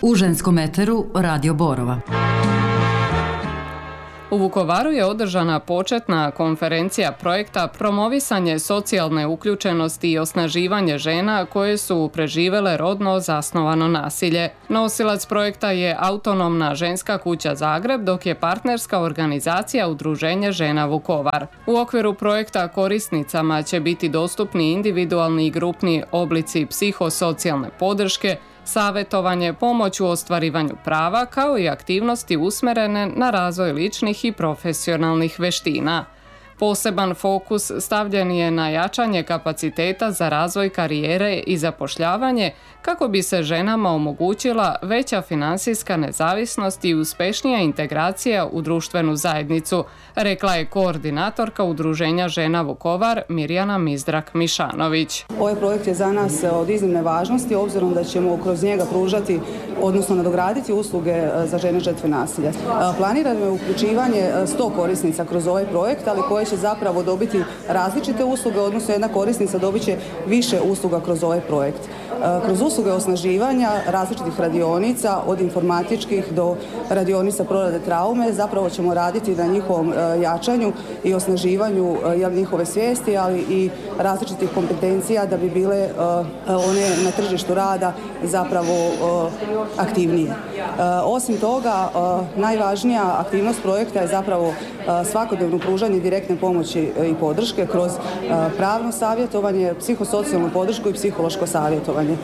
U ženskom eteru Radio Borova. U Vukovaru je održana početna konferencija projekta Promovisanje socijalne uključenosti i osnaživanje žena koje su preživjele rodno zasnovano nasilje. Nosilac projekta je Autonomna ženska kuća Zagreb, dok je partnerska organizacija Udruženje žena Vukovar. U okviru projekta korisnicama će biti dostupni individualni i grupni oblici psihosocijalne podrške, savjetovanje, pomoć u ostvarivanju prava, kao i aktivnosti usmjerene na razvoj ličnih i profesionalnih vještina. Poseban fokus stavljen je na jačanje kapaciteta za razvoj karijere i zapošljavanje kako bi se ženama omogućila veća financijska nezavisnost i uspješnija integracija u društvenu zajednicu, rekla je koordinatorka Udruženja žena Vukovar Mirjana Mizdrak-Mišanović. Ovaj projekt je za nas od iznimne važnosti obzirom da ćemo kroz njega pružati, odnosno nadograditi usluge za žene žrtve nasilja. Planirano je uključivanje 100 korisnica kroz ovaj projekt, ali koje će zapravo dobiti različite usluge, odnosno jedna korisnica dobit će više usluga kroz ovaj projekt. Kroz usluge osnaživanja različitih radionica, od informatičkih do radionica prorade traume, zapravo ćemo raditi na njihovom jačanju i osnaživanju njihove svijesti, ali i različitih kompetencija da bi bile one na tržištu rada zapravo aktivnije. Osim toga, najvažnija aktivnost projekta je zapravo svakodnevno pružanje direktne pomoći i podrške kroz pravno savjetovanje, psihosocijalnu podršku i psihološko savjetovanje.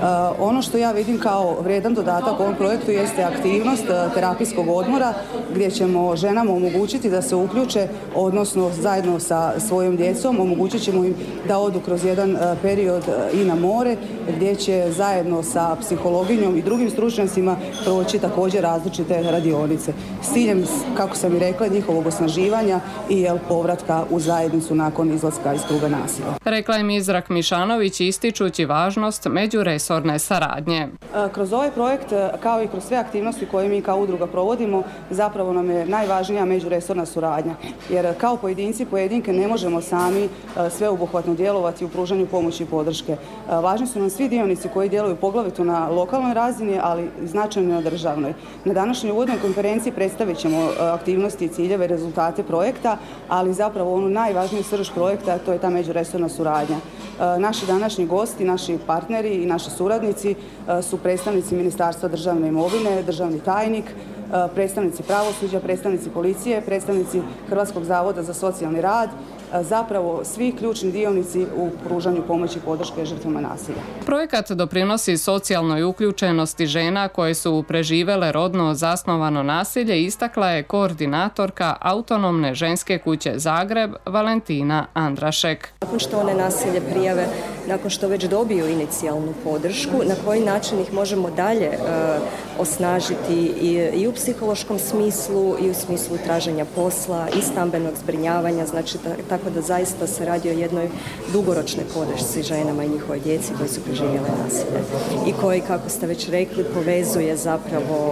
Ono što ja vidim kao vrijedan dodatak ovom projektu jeste aktivnost terapijskog odmora gdje ćemo ženama omogućiti da se uključe, odnosno zajedno sa svojom djecom omogućit ćemo im da odu kroz jedan period i na more gdje će zajedno sa psihologinjom i drugim stručnjacima proći također različite radionice. S ciljem, kako sam i rekla, njihovog osnaživanja i povratka u zajednicu nakon izlaska iz kruga nasilja. Rekla je Mizdrak-Mišanović ističući važnost međuresorne saradnje. Kroz ovaj projekt, kao i kroz sve aktivnosti koje mi kao udruga provodimo, zapravo nam je najvažnija međuresorna suradnja. Jer kao pojedinci, pojedinke ne možemo sami sveobuhvatno djelovati u pružanju pomoći i podrške. Važni su nam svi dionici koji djeluju poglavito na lokalnoj razini, ali i značajno na državnoj. Na današnjoj uvodnoj konferenciji predstavit ćemo aktivnosti i ciljeve, rezultate projekta, ali zapravo onu najvažniju srž projekta, to je ta međuresorna suradnja. Naši današnji gosti, naši partneri i naši suradnici su predstavnici Ministarstva državne imovine, državni tajnik, predstavnici pravosuđa, predstavnici policije, predstavnici Hrvatskog zavoda za socijalni rad, zapravo svi ključni dionici u pružanju pomoći i podrške žrtvama nasilja. Projekat doprinosi socijalnoj uključenosti žena koje su preživjele rodno zasnovano nasilje, istakla je koordinatorka Autonomne ženske kuće Zagreb Valentina Andrašek. Nakon što one nasilje prijave, nakon što već dobiju inicijalnu podršku, na koji način ih možemo dalje osnažiti i u psihološkom smislu i u smislu traženja posla i stambenog zbrinjavanja, znači tako da zaista se radi o jednoj dugoročnoj podršci ženama i njihovoj djeci koji su preživjele nasilje i koji, kako ste već rekli, povezuje zapravo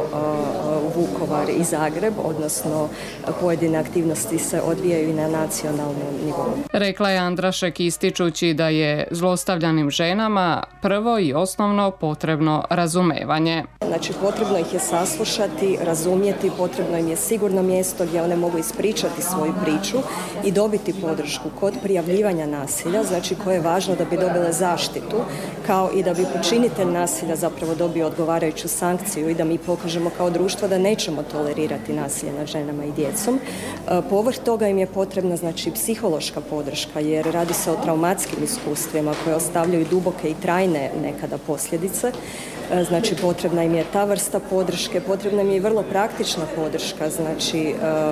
Vukovar i Zagreb, odnosno pojedine aktivnosti se odvijaju i na nacionalnom nivou. Rekla je Andrašek ističući da je zlostavljanim ženama prvo i osnovno potrebno razumevanje. Znači potrebno ih je saslušati, razumjeti, potrebno im je sigurno mjesto gdje one mogu ispričati svoju priču i dobiti podršku kod prijavljivanja nasilja, znači koje je važno da bi dobile zaštitu, kao i da bi počinitelj nasilja zapravo dobio odgovarajuću sankciju i da mi pokažemo kao društvo da nećemo tolerirati nasilje nad ženama i djecom. Povrh toga im je potrebna znači psihološka podrška jer radi se o traumatskim iskustvima koje ostavljaju duboke i trajne nekada posljedice. Znači potrebna im je ta vrsta podrške, potrebna im je i vrlo praktična podrška, znači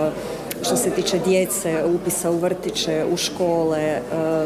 što se tiče djece, upisa u vrtiće, u škole,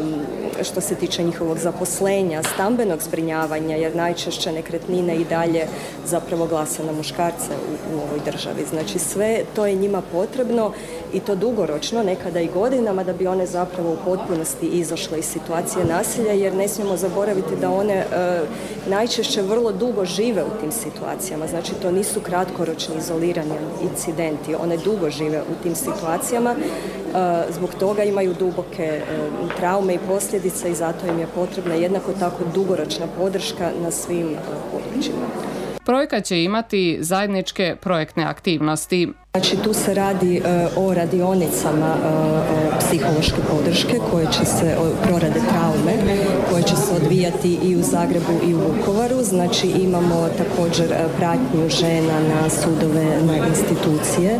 što se tiče njihovog zaposlenja, stambenog zbrinjavanja, jer najčešće nekretnine i dalje zapravo glase na muškarce u ovoj državi. Znači sve to je njima potrebno i to dugoročno, nekada i godinama, da bi one zapravo u potpunosti izašle iz situacije nasilja, jer ne smijemo zaboraviti da one najčešće vrlo dugo žive u tim situacijama. Znači to nisu kratkoročni izolirani incidenti, one dugo žive u tim situacijama, zbog toga imaju duboke traume i posljedice i zato im je potrebna jednako tako dugoročna podrška na svim područjima. Projekat će imati zajedničke projektne aktivnosti. Znači tu se radi o radionicama psihološke podrške koje će se, prorade traume, koje će se odvijati i u Zagrebu i u Vukovaru. Znači imamo također pratnju žena na sudove, na institucije.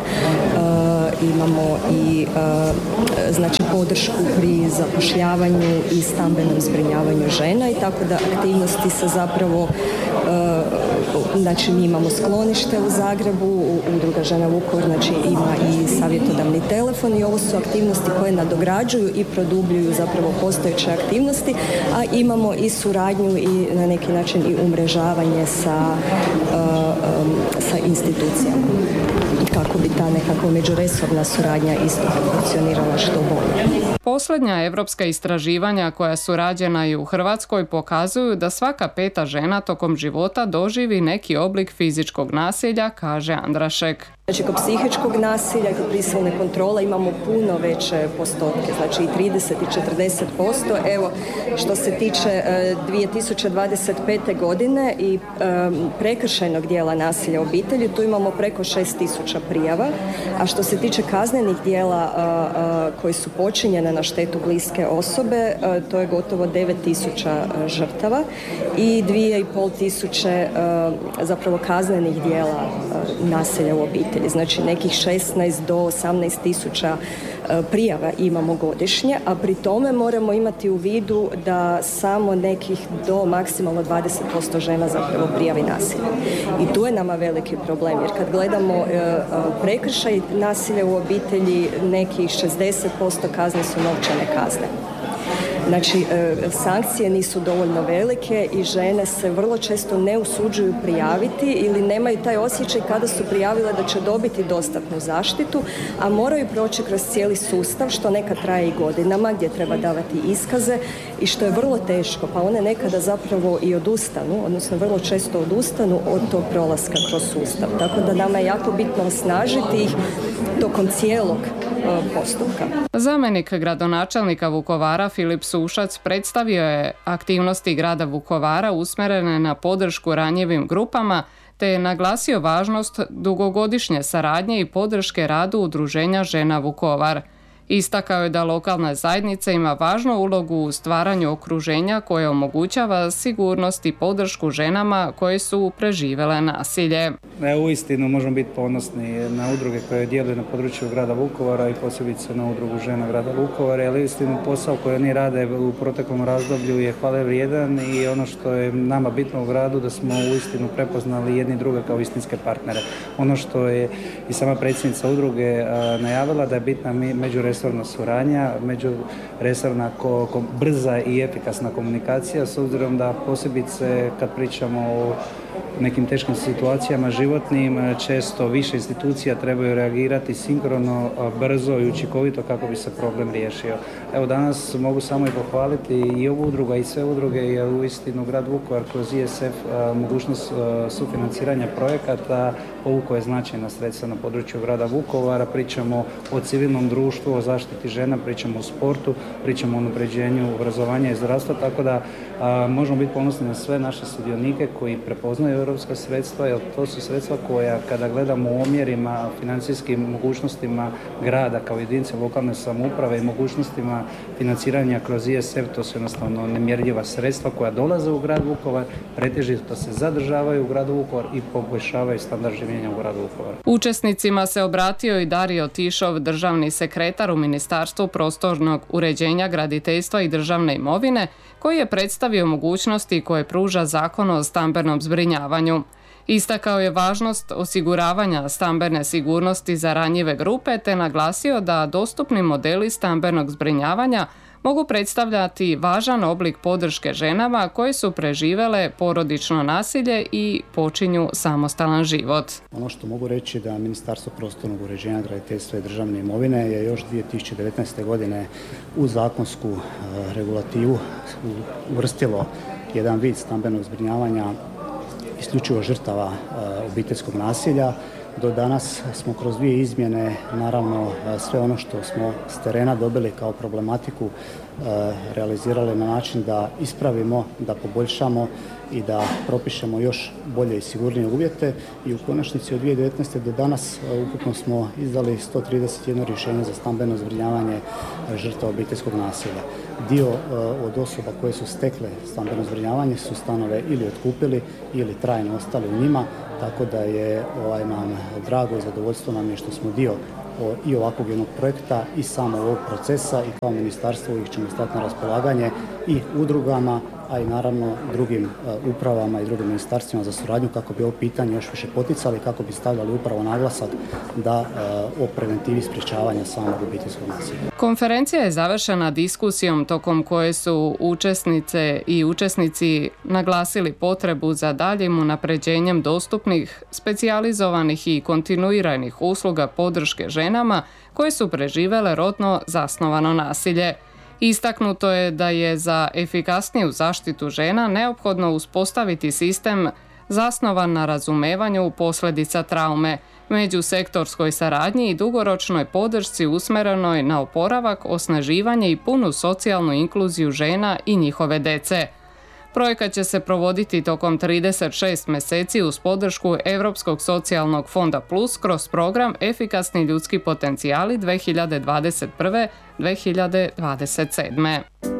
Imamo i znači podršku pri zapošljavanju i stambenom zbrinjavanju žena i tako da aktivnosti se zapravo znači mi imamo sklonište u Zagrebu, Udruga žena Vukovar znači ima i savjetodavni telefon i ovo su aktivnosti koje nadograđuju i produbljuju zapravo postojeće aktivnosti, a imamo i suradnju i na neki način i umrežavanje sa institucijama kako bi ta nekako međuresorna suradnja isto funkcionirala što bolje. Posljednja evropska istraživanja koja su rađena i u Hrvatskoj pokazuju da svaka 5. žena tokom života doživi neki oblik fizičkog nasilja, kaže Andrašek. Znači, kod psihičkog nasilja i kod prisilne kontrole imamo puno veće postotke, znači i 30 i 40%. Evo, što se tiče 2025. godine i prekršajnog dijela nasilja u obitelji, tu imamo preko 6.000 prijava, a što se tiče kaznenih dijela koji su počinjene na štetu bliske osobe, to je gotovo 9.000 žrtava i 2.500 zapravo kaznenih dijela nasilja u obitelji. Znači nekih 16 do 18.000 prijava imamo godišnje, a pri tome moramo imati u vidu da samo nekih do maksimalno 20% žena zapravo prijavi nasilje. I tu je nama veliki problem, jer kad gledamo prekršaj nasilja u obitelji, nekih 60% kazne su novčane kazne. Znači, sankcije nisu dovoljno velike i žene se vrlo često ne usuđuju prijaviti ili nemaju taj osjećaj kada su prijavile da će dobiti dostatnu zaštitu, a moraju proći kroz cijeli sustav, što nekad traje i godinama, gdje treba davati iskaze i što je vrlo teško, pa one nekada zapravo i odustanu, odnosno vrlo često odustanu od tog prolaska kroz sustav. Tako da nama je jako bitno osnažiti ih tokom cijelog postupka. Zamjenik gradonačelnika Vukovara Filip Sušac predstavio je aktivnosti grada Vukovara usmjerene na podršku ranjivim grupama te je naglasio važnost dugogodišnje saradnje i podrške radu Udruženja žena Vukovar. Istakao je da lokalna zajednica ima važnu ulogu u stvaranju okruženja koje omogućava sigurnost i podršku ženama koje su preživjele nasilje. Uistinu možemo biti ponosni na udruge koje djeluju na području grada Vukovara i posebice na udrugu žena grada Vukovara, jer uistinu posao koji oni rade u proteklom razdoblju je hvale vrijedan i ono što je nama bitno u gradu da smo uistinu prepoznali jedni druge kao istinske partnere. Ono što je i sama predsjednica udruge najavila da je bitna međuresorna suradnja, međuresorna brza i efikasna komunikacija, s obzirom da posebice kad pričamo o nekim teškim situacijama životnim, često više institucija trebaju reagirati sinkrono, brzo i učinkovito kako bi se problem riješio. Evo danas mogu samo i pohvaliti i ovu udrugu i sve udruge, jer uistinu grad Vukovar kroz ISF mogućnost sufinanciranja projekata povukao je značajna sredstva na području grada Vukovara. Pričamo o civilnom društvu, o zaštiti žena, pričamo o sportu, pričamo o unapređenju obrazovanja i zdravstva, tako da možemo biti ponosni na sve naše sudionike koji prepoznaju europska sredstva, jer to su sredstva koja kada gledamo u omjerima, financijskim mogućnostima grada kao jedinice lokalne samouprave i mogućnostima financiranja kroz ISF, to su jednostavno nemjerljiva sredstva koja dolaze u grad Vukovar, pretežito se zadržavaju u gradu Vukovar i poboljšavaju standard življenja u gradu Vukovar. Učesnicima se obratio i Dario Tišov, državni sekretar u Ministarstvu prostornog uređenja, graditeljstva i državne imovine, koji je predstavio mogućnosti koje pruža Zakon o stambenom zbrinjavanju. Istakao je važnost osiguravanja stambene sigurnosti za ranjive grupe te naglasio da dostupni modeli stambenog zbrinjavanja mogu predstavljati važan oblik podrške ženama koje su preživjele porodično nasilje i počinju samostalan život. Ono što mogu reći da Ministarstvo prostornog uređenja, graditeljstva i državne imovine je još 2019. godine u zakonsku regulativu uvrstilo jedan vid stambenog zbrinjavanja isključivo žrtava obiteljskog nasilja. Do danas smo kroz 2 izmjene, naravno sve ono što smo s terena dobili kao problematiku realizirali na način da ispravimo, da poboljšamo i da propišemo još bolje i sigurnije uvjete i u konačnici od 2019. do danas ukupno smo izdali 131 rješenje za stambeno zbrinjavanje žrtava obiteljskog nasilja. Dio od osoba koje su stekle stambeno zbrinjavanje su stanove ili otkupili ili trajno ostali u njima, tako da je nam drago i zadovoljstvo nam je što smo dio i ovakvog jednog projekta i samo ovog procesa i kao ministarstvo ih ćemo stati na raspolaganje i udrugama, a i naravno drugim upravama i drugim ministarstvima za suradnju kako bi ovo pitanje još više poticali, kako bi stavljali upravo naglasak da o preventivi sprječavanja samog obiteljskog nasilja. Konferencija je završena diskusijom tokom koje su učesnice i učesnici naglasili potrebu za daljim unapređenjem dostupnih, specijalizovanih i kontinuiranih usluga podrške ženama koje su preživele rodno zasnovano nasilje. Istaknuto je da je za efikasniju zaštitu žena neophodno uspostaviti sistem zasnovan na razumevanju posljedica traume, međusektorskoj saradnji i dugoročnoj podršci usmjerenoj na oporavak, osnaživanje i punu socijalnu inkluziju žena i njihove dece. Projekat će se provoditi tokom 36 mjeseci uz podršku Europskog socijalnog fonda Plus kroz program Efikasni ljudski potencijali 2021-2027.